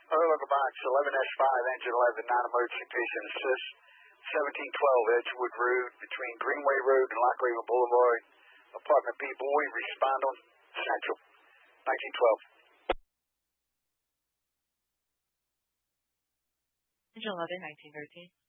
Local box 11S5, engine 11, non-emergency patient assist. 1712 Edgewood Road between Greenway Road and Lock Raven Boulevard. Apartment B, boy, respond on Central. 1912. Engine 11, 1913.